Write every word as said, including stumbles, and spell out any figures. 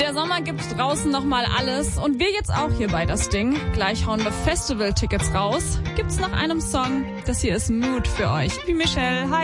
Der Sommer gibt draußen nochmal alles und wir jetzt auch hier bei das Ding. Gleich hauen wir Festival-Tickets raus. Gibt's nach einem Song. Das hier ist Mood für euch. Wie Michelle. Hi.